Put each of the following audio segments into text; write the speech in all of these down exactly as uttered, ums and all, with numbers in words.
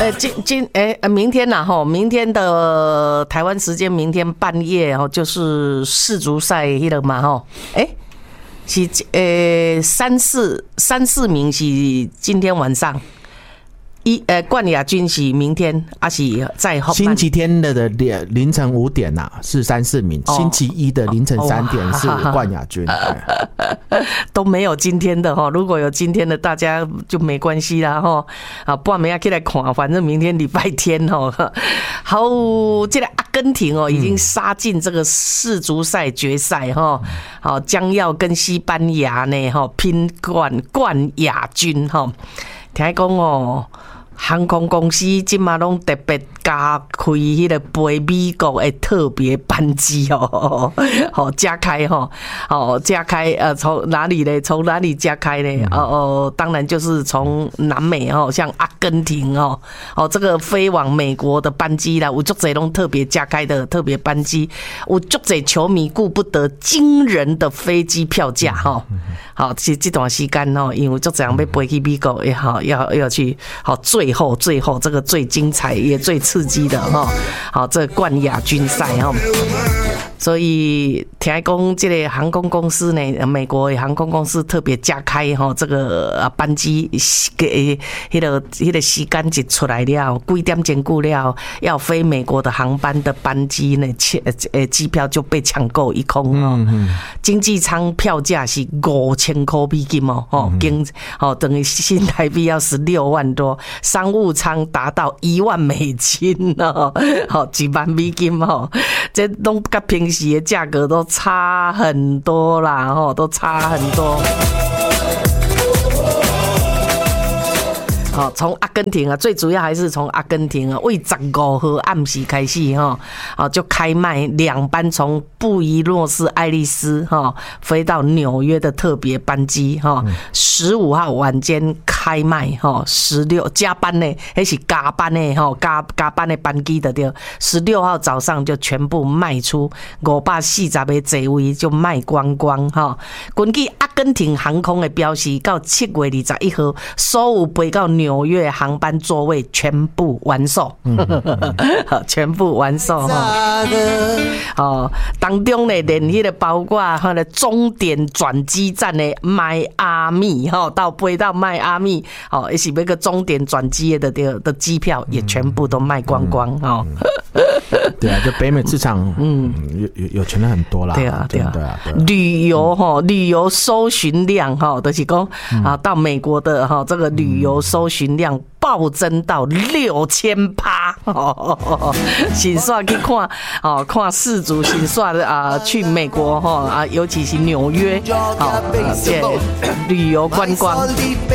呃，今今哎、呃，明天呐哈，明天的台湾时间明天半夜哦，就是世足赛迄个嘛哈，哎、欸，是呃三四三四名是今天晚上。一呃，冠亚军是明天，还是在后星期天的的凌晨五点呐、啊、是三四名，哦、星期一的凌晨三点是冠亚军， 哦、都没有今天的哈。如果有今天的，大家就没关系啦哈。啊，不然没要起来看，反正明天礼拜天哦。好，这个阿根廷哦已经杀进这个世足赛决赛哈，好将要跟西班牙呢哈拼冠冠亚军哈。听讲哦。航空公司今嘛拢特别加开迄个飞美国的特别班机哦，好加开哈，好加开呃从哪里呢？从哪里加开呢？哦哦，当然就是从南美哦，像阿根廷哦，哦这个飞往美国的班机啦，有足侪拢特别加开的特别班机，有足侪球迷顾不得惊人的飞机票价哈，好这这段时间哦，因为足侪人要飞去美国也好，要要去好最。最后，最后这个最精彩也最刺激的哈，好，这冠亚军赛哈，所以听讲这个航空公司呢，美国的航空公司特别加开哈，这个班机给迄个迄个时间一出来了，几点钟过了，要飞美国的航班的班机呢，呃机票就被抢购一空哦。经济舱票价是五千块美金哦，哦，经哦等于新台币要十六万多。商务舱达到一万美金哦，好几万美金哦，这都跟平时的价格都差很多啦，哦，都差很多。好，从阿根廷啊，最主要还是从阿根廷啊，为十五号暗时开始哈，好就开卖两班从布宜诺斯艾利斯哈飞到纽约的特别班机哈，十五号晚间开卖哈，十六加班呢，还是加班呢哈，加加班的班机的对，十六号早上就全部卖出五百四十个座位就卖光光哈。根据阿根廷航空的标示，到七月二十一号，所有飞到纽约航班座位全部完售，全部完售哈。哦，当中呢，连迄个包括迄个终点转机站的迈阿密哈，到飞到迈阿密，哦，也是那个终点转机的的的机票也全部都卖光光哈。 对啊，就北美市场，嗯，有有有钱人很多啦。 对啊，对啊， 对啊。 旅游哈，旅游搜寻量哈，就是讲啊，到美国的哈这个旅游搜寻量暴增到六千趴，新煞去看哦，看世足新煞的啊，去美国哈啊，尤其是纽约，好，这旅游观光。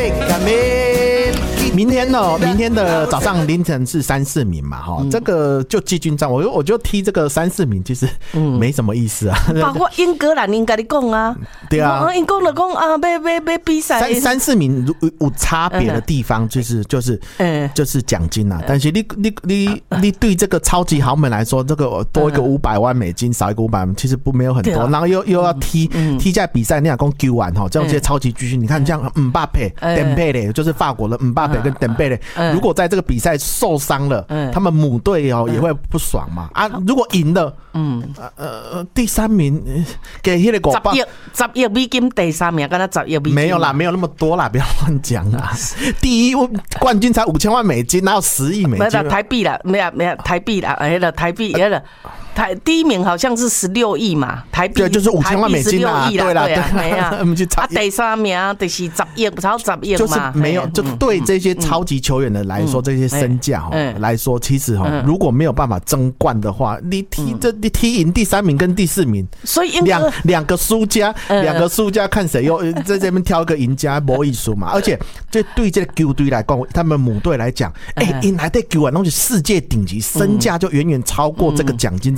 明天呢？明天的早上凌晨是三四名嘛，哈、嗯，这个就季军战，我我就踢这个三四名，其实没什么意思啊。 包括英格兰，应该你讲啊， 对啊， 英格兰讲啊，要要要比赛， 三三四名有差别的地方，就是就是就是奖金啊。但是你你你你对这个超级豪门来说，这个多一个五百万美金，少一个五百万，其实不没有很多，然后又又要踢踢在比赛，你想讲九万哈，这样这些超级巨星，你看像姆巴佩、登贝勒，就是法国的姆巴佩。跟登贝勒，如果在这个比赛受伤了，嗯、他们母队哦、喔、也会不爽嘛啊！如果赢了，嗯呃第三名给那个十亿十亿美金第三名，跟他十亿美金没有啦，没有那么多啦，不要乱讲啦。第一冠军才五千万美金，哪有十亿美金？ 没有台币啦，没有没有台币啦，哎了台币哎了。台第一名好像是十六亿嘛，台币对，就是五千万美金啊，对啦，对啊，我们去查。啊，第三名就是十亿，超十亿嘛， 就是没有，就对这些超级球员的来说，这些身价哈来说，其实哈，如果没有办法争冠的话，你踢这你踢赢第三名跟第四名， 所以两两个输家，两个输家看谁又在这边挑一个赢家，没意思嘛。而且这对这个球队来讲，他们母队来讲，哎，赢来的球员都是世界顶级，身价就远远超过这个奖金这个。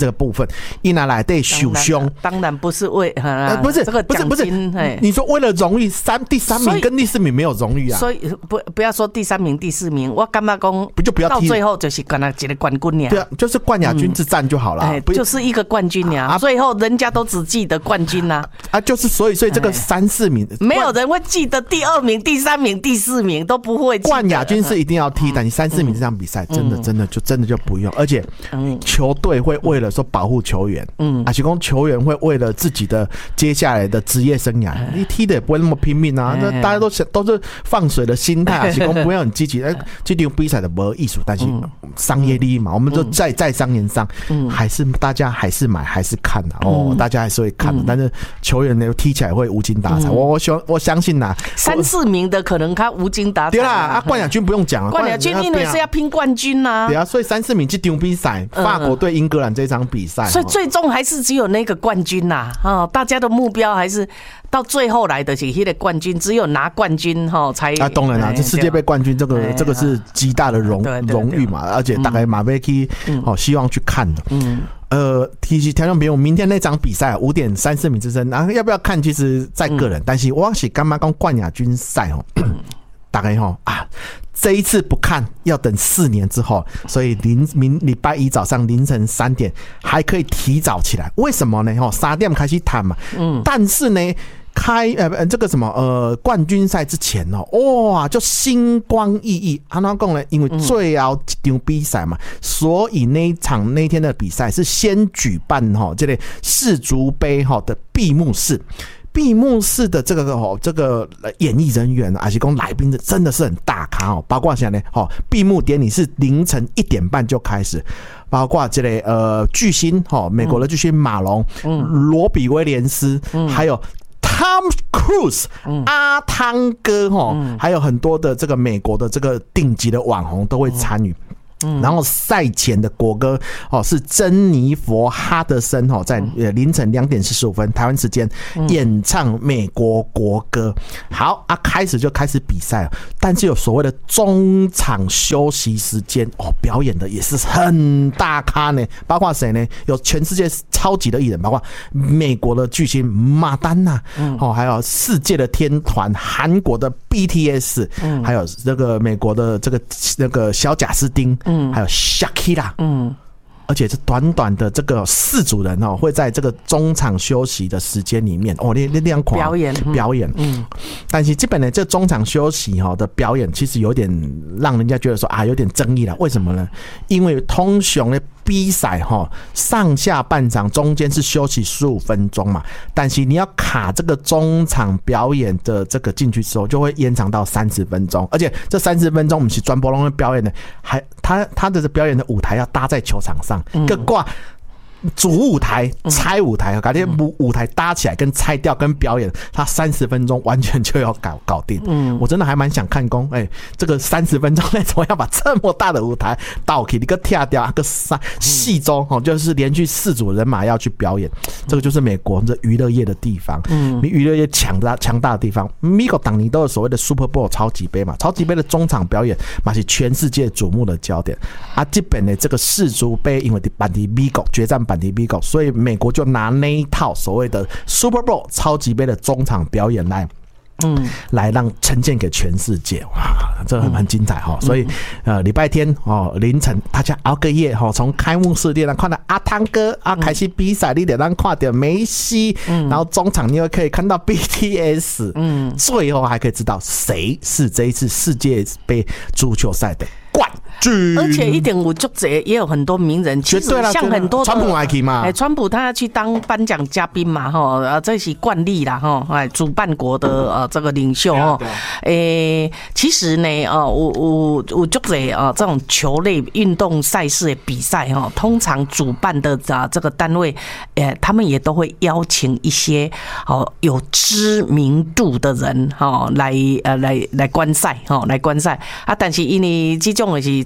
个部分，伊拿来对受伤， 当然不是为呃不是这个不是不是，你说为了荣誉，三第三名跟第四名没有荣誉啊， 所以不不要说第三名第四名，我干嘛讲不就不要到最后就是跟他一个冠军呀， 对啊，就是冠亚军之战就好了， 嗯、就是一个冠军呀、啊，最后人家都只记得冠军呐、啊， 啊，就是所以所以这个三四名没有人会记得第二名、第三名、第四名都不会记得， 冠亚军是一定要踢，但你三四名这场比赛真的真的就真的就不用，而且球队会为了说保护球员，嗯，而且讲球员会为了自己的接下来的职业生涯，你踢的也不会那么拼命啊，那大家都都是放水的心态，而且讲不要很积极，哎，这场比赛的没艺术，但是商业利益嘛，我们就在在商言商，还是大家还是买还是看的哦，大家还是会看的，但是球员呢踢起来会无精打采，我我相我相信呐， 三四名的可能他无精打采， 对啦，啊冠亚军不用讲了， 冠亚军因为是要拼冠军呐， 对啊，所以三四名这场比赛，法国对英格兰这场比赛， 所以最终还是只有那个冠军呐，啊，大家的目标还是到最后来的是那个冠军，只有拿冠军哈才啊，当然啦，这世界杯冠军这个这个是极大的荣荣誉嘛，而且大概马贝基哦希望去看的，嗯。呃，提起条件，比如明天那场比赛五点三四名之争，然后要不要看？其实在个人，但是我是干嘛讲冠亚军赛哦，大概哈啊，这一次不看，要等四年之后，所以凌明礼拜一早上凌晨三点还可以提早起来，为什么呢？哈，三点开始谈嘛，嗯，但是呢。开呃这个什么呃冠军赛之前哦，哇就星光熠熠。安怎讲呢？因为最后一场比赛嘛，所以那一场那天的比赛是先举办哈这类世足杯哈的闭幕式。闭幕式的这个哦，这个演艺人员啊，而且讲来宾的真的是很大咖哦，包括现在呢，哦，闭幕典礼是凌晨一点半就开始，包括这类呃巨星哦，美国的巨星马龙、嗯、罗比威廉斯，嗯、还有。Tom Cruise、嗯、阿汤哥哈、嗯，还有很多的这个美国的这个顶级的网红都会参与。嗯、然后赛前的国歌哦是珍妮佛哈德森哦，在凌晨两点四十五分台湾时间演唱美国国歌。好啊，开始就开始比赛了，但是有所谓的中场休息时间哦，表演的也是很大咖呢，包括谁呢？有全世界超级的艺人，包括美国的巨星马丹娜，哦，还有世界的天团韩国的 B T S， 还有这个美国的这个那个小贾斯汀。嗯，还有 Shakira， 嗯，而且是短短的这个四组人哦，会在这个中场休息的时间里面哦，那那样表演表演，嗯，但是基本的这中场休息哈的表演，其实有点让人家觉得说啊，有点争议了。为什么呢？因为通常的比赛哈，上下半场中间是休息十五分钟嘛，但是你要卡这个中场表演的这个进去之后，就会延长到三十分钟，而且这三十分钟我们是专播龙的表演的，还他他的表演的舞台要搭在球场上，个挂。主舞台、拆舞台，感觉舞台搭起来跟拆掉跟表演，它三十分钟完全就要搞搞定。嗯，我真的还蛮想看工，哎、欸，这个三十分钟内怎么要把这么大的舞台倒起，一个跳掉，一个三戏中哦，就是连续四组人马要去表演，这个就是美国这娱乐业的地方，嗯，娱乐业强大强大的地方。美国当年都有所谓的 Super Bowl 超级杯嘛，超级杯的中场表演嘛是全世界瞩目的焦点。啊，这边的这个世足杯，因为版的美国决战。版的比稿，所以美国就拿那一套所谓的 Super Bowl 超级杯的中场表演来，嗯，来让呈现给全世界，哇，这很很精彩哈、嗯！所以呃，礼拜天哦凌晨，大家熬个夜哈，从开幕式你能看到阿汤哥啊开始比赛，你得让看到梅西，嗯，然后中场你又可以看到 B T S， 嗯，最后还可以知道谁是这一次世界杯足球赛的冠。 而且一点五足节也有很多名人，其实像很多川普来去嘛， 哎，川普他要去当颁奖嘉宾嘛，哈，啊，这是惯例啦，哈，哎，主办国的呃这个领袖哦，诶，其实呢，呃，我我我足节啊这种球类运动赛事的比赛哈，通常主办的啊这个单位，诶，他们也都会邀请一些哦有知名度的人哈来呃来来观赛哈来观赛啊，但是因为这种的是。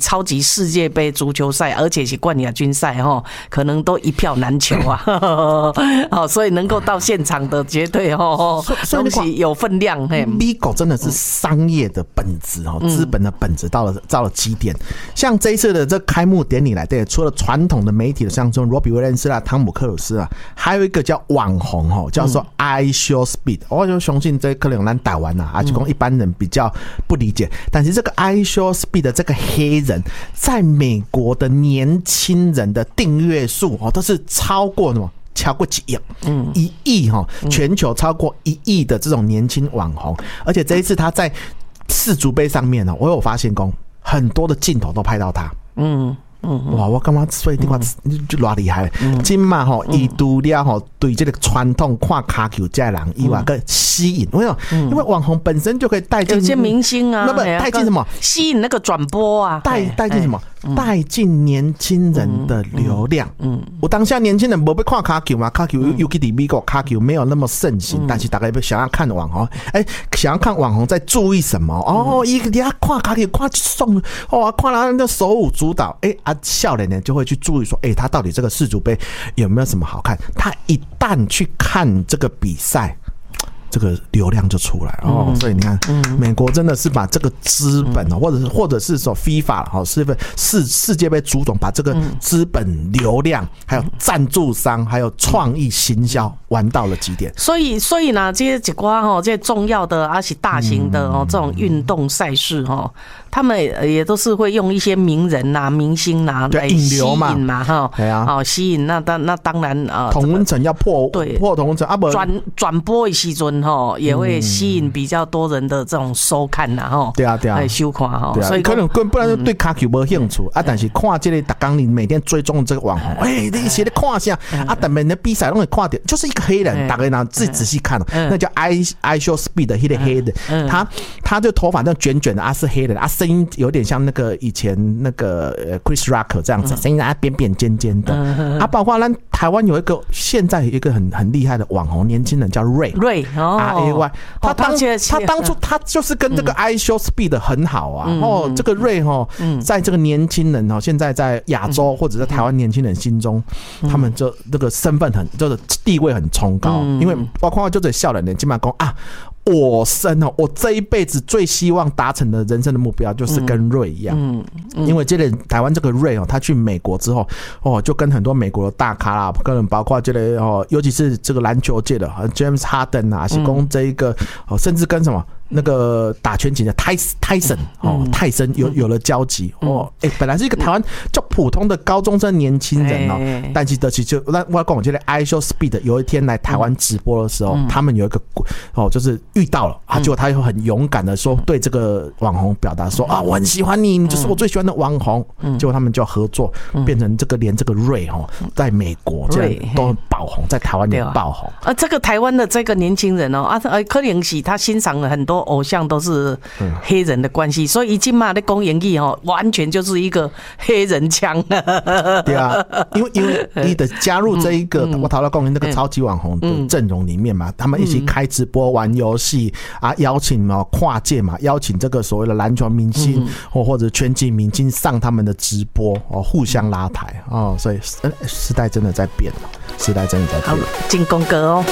超级世界杯足球赛，而且是冠亚军赛哈，可能都一票难求啊。好，所以能够到现场的绝对哈，东西有分量。嘿， 美国真的是商业的本质哈，资本的本质到了到了极点。像这一次的这开幕典礼来对，除了传统的媒体的像说罗比威廉斯啦、汤姆克鲁斯啊，还有一个叫网红哈，叫做 iShowSpeed。我就相信这可能咱台湾呐，还是讲一般人比较不理解，但是这个 iShowSpeed 的这个黑人，在美国的年轻人的订阅数哦，都是超过什么？超过几亿，嗯，一亿哈，全球超过一亿的这种年轻网红，而且这一次他在世足杯上面呢，我有发现过很多的镜头都拍到他，嗯。哇！我感觉所以你看就偌厉害，今嘛吼，伊除了吼对这个传统看卡球这人以外，个吸引，为什么？因为网红本身就可以带进有些明星啊， 那么带进什么？ 吸引那个转播啊， 带带进什么？带进年轻人的流量。嗯，我当下年轻人没被看卡球嘛，卡球尤其在美国卡球没有那么盛行，但是大家想要看网红，哎，想要看网红在注意什么？哦，一个人看卡球看送，哦，看他的手舞足蹈，哎啊。少年呢就会去注意说，哎、欸，他到底这个世足杯有没有什么好看？他一旦去看这个比赛，这个流量就出来了哦。所以你看，美国真的是把这个资本哦，或者是或者是说 FIFA 哦，世世世界杯足总把这个资本、流量、还有赞助商、还有创意行销玩到了极点。 所以，所以呢，这些几瓜哈，这些重要的而且大型的哦，这种运动赛事哈。他们也都是会用一些名人呐、啊、明星呐、啊、来吸引嘛，哈，对啊，哦，吸引那当那当然啊， 同温层要破对破同温层啊，不转转播的时阵哈，也会吸引比较多人的这种收看呐，哈， 对啊对啊， 来收看哈， 所以可能不然对卡球没兴趣啊，但是看这个大刚你每天追踪这个网红，哎，你写的看下啊，等每年比赛都会看到，就是一个黑人，大家呢自己仔细看，那叫 i iShowSpeed 的那个黑人，他他就头发那卷卷的啊是黑人啊。声音有点像那个以前那个 Chris Rock 这样子，声音啊扁扁尖尖的啊，包括咱台湾有一个现在有一个很很厉害的网红年轻人叫 Ray Ray R A Y， 他当他当初他就是跟这个 iShowSpeed 很好啊，哦，这个 Ray 哦，在这个年轻人哦，现在在亚洲或者在台湾年轻人心中，他们就这个身份很就是地位很崇高，因为包括就这笑脸年基本上讲啊。我生哦，我这一辈子最希望达成的人生的目标就是跟瑞一样，嗯嗯、因为这个台湾这个瑞哦，他去美国之后哦，就跟很多美国的大咖啦，可能包括这个哦，尤其是这个篮球界的 James Harden 啊，是跟这一个哦，甚至跟什么。那个打拳击的泰泰森哦，泰森有有了交集哦，哎、欸，本来是一个台湾较普通的高中生年轻人哦，欸、但是的其就那我讲我觉得 iShowSpeed 有一天来台湾直播的时候，嗯、他们有一个哦，就是遇到了啊，结果他又很勇敢的说对这个网红表达说啊，我很喜欢你，你就是我最喜欢的网红，嗯、结果他们就合作，变成这个连这个瑞哦，在美国这样都很爆红，在台湾也爆红。 啊，这个台湾的这个年轻人哦，啊，柯林喜他欣赏了很多。偶像都是黑人的关系，所以今嘛在讲演艺哦，完全就是一个黑人腔。 对啊，因为因为你的加入这一个，我讨论讲那个超级网红的阵容里面嘛，他们一起开直播玩游戏啊，邀请嘛跨界嘛，邀请这个所谓的篮球明星或或者拳击明星上他们的直播哦，互相拉抬哦，所以时代真的在变，时代真的在变。 好，进攻歌哦。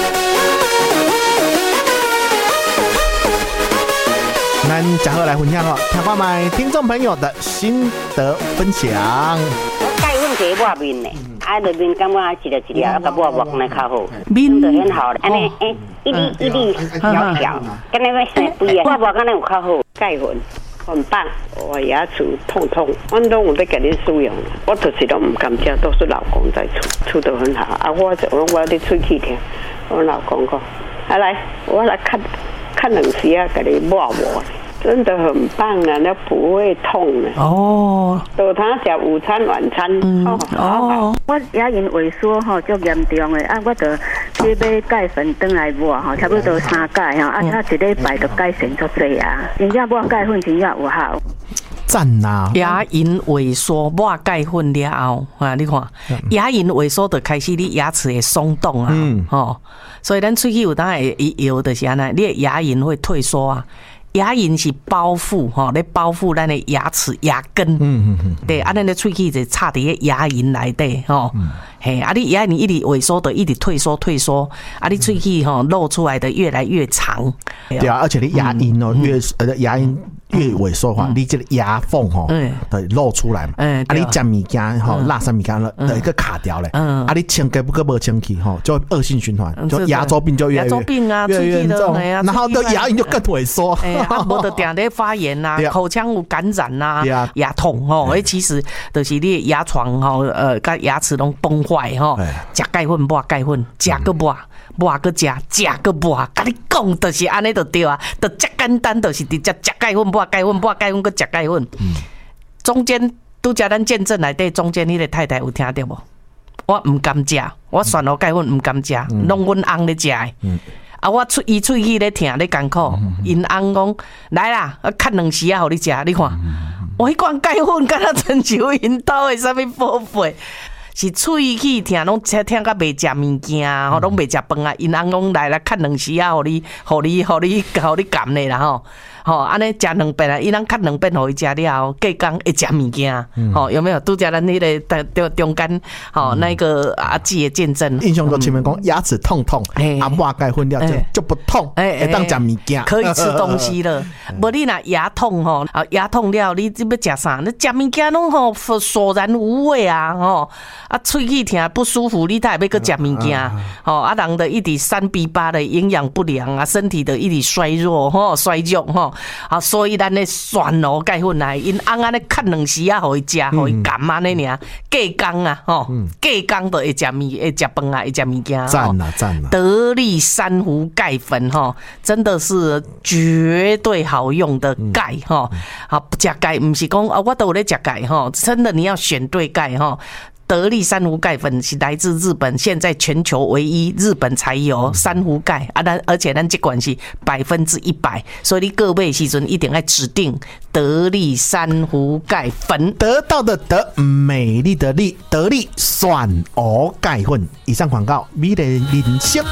咱嘉禾来分享哦，听看卖听众朋友的心得分享。 盖粉是抹面的，啊，落面感觉一粒一粒，啊，甲抹抹来较好，面就很好。安尼诶，一粒一粒小小，跟那个生肥啊，抹抹安尼有较好。盖粉很棒，我牙齿痛痛，我拢有在给你使用，我就是都唔敢吃，都是老公在出，出得很好。啊，我我我咧出去听，我老公讲，啊来，我来看。看冷时啊，给你抹抹，真的很棒啊，那不会痛的。哦，都他吃午餐、晚餐。嗯、哦，哦我牙龈萎缩吼，足严重的啊，我就去买钙粉回来抹吼，差不多三钙吼，啊，啊一礼拜就改善足济啊，真正抹钙粉真正有效。 赞呐！ 牙龈萎缩，抹钙粉了后啊，你看牙龈萎缩就开始你牙齿会松动啊，嗯，哦，所以咱喙齿有当会会摇的是安尼，你的牙龈会退缩啊。 牙龈是包覆吼，咧包覆咱的牙齿牙根。嗯嗯嗯。对，啊，咱的喙齿就插伫个牙龈内底吼。嗯。嘿，啊，你牙龈一直萎缩的，一直退缩退缩，啊，你喙齿吼露出来的越来越长。 对啊，而且你牙龈哦越呃牙龈越萎缩的话，你这个牙缝吼会露出来嘛。嗯。啊，你食物件吼，辣啥物件了，一个卡掉嘞。嗯。啊，你清洁不个无清气吼，就恶性循环，就牙周病就越来越牙周病啊， 越严重，然后的牙龈就更萎缩。 哎呀，啊，无得定咧发炎呐，口腔有感染呐，牙痛吼，哎，其实就是你牙床吼，呃，甲牙齿拢崩坏吼，食钙粉抹钙粉，食个抹抹个食，食个抹，甲你讲就是安尼就对啊，就遮简单，就是直接食钙粉抹钙粉抹钙粉个食钙粉。中间拄则咱见证内底中间迄个太太有听到无？我毋甘食，我选好钙粉毋甘食，拢阮翁咧食的。啊！我喙伊喙齿咧疼咧艰苦，因翁讲来啦，啊，咳两时啊，互你食，你看，我迄罐钙粉敢若亲像因兜的啥物宝贝，是喙齿疼，拢听听甲袂食物件，吼，拢袂食饭啊。因翁讲来啦，咳两时啊，互你，互你，互你，互你含咧啦吼。吼，安尼食两遍啊，伊人咳两遍，互伊食了后，隔工会食物件，吼，有没有？拄则咱迄个中中间，吼，那个阿姊的见证， 印象中前面讲牙齿痛痛，啊，抹钙粉了就就不痛，会当食物件， 可以吃东西了。无你若牙痛吼，啊，牙痛了，你要食啥？你食物件拢吼索然无味啊，吼，啊，喙齿疼不舒服，你才会要去食物件，吼，啊，人的一直三比八的营养不良啊，身体的一直衰弱，吼，衰弱，吼。啊，所以咱咧选咯钙粉来，因翁安尼咳两时啊，互伊食，互伊含安尼尔，隔工啊，吼，隔工都会食物，会食饭啊，会食物件。 赞啦赞啦！ 得力珊瑚钙粉吼，真的是绝对好用的钙吼。好，食钙不是讲啊，我都有咧食钙吼，真的你要选对钙吼。得力珊瑚钙粉是来自日本，现在全球唯一日本才有珊瑚钙啊！咱而且咱这款是百分之一百，所以你各位时阵一定要指定得力珊瑚钙粉。 得到的得，美丽的丽，得力选鹅钙粉。以上广告，美丽人生。